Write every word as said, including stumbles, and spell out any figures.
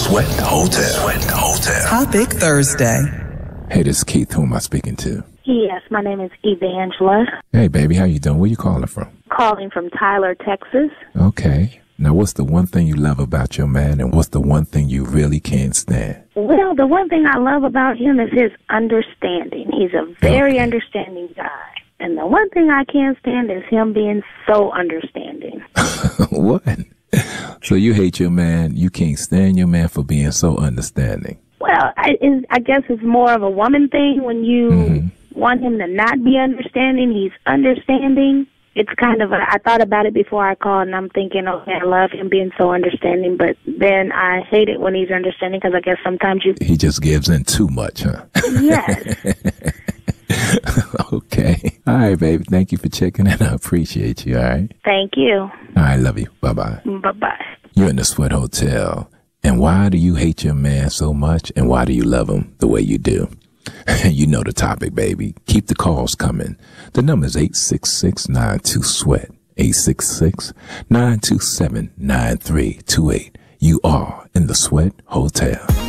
Sweat Hotel. Sweat Hotel. Topic Thursday. Hey, this is Keith. Who am I speaking to? Yes, my name is Evangela. Hey, baby, how you doing? Where you calling from? Calling from Tyler, Texas. Okay. Now, what's the one thing you love about your man, and what's the one thing you really can't stand? Well, the one thing I love about him is his understanding. He's a very Okay. understanding guy. And the one thing I can't stand is him being so understanding. What? So you hate your man, you can't stand your man for being so understanding. Well, I, is, I guess it's more of a woman thing when you Mm-hmm. want him to not be understanding. He's understanding. It's kind of, a, I thought about it before I called, and I'm thinking, okay, I love him being so understanding, but then I hate it when he's understanding because I guess sometimes you... He just gives in too much, huh? Yes. Okay. All right, baby. Thank you for checking in. I appreciate you, all right? Thank you. All right, love you. Bye-bye. Bye-bye. You're in the Sweat Hotel. And why do you hate your man so much, and why do you love him the way you do? You know the topic, baby. Keep the calls coming. The number is eight six six, nine two, SWEAT. eight six six, nine two seven, nine three two eight. You are in the Sweat Hotel.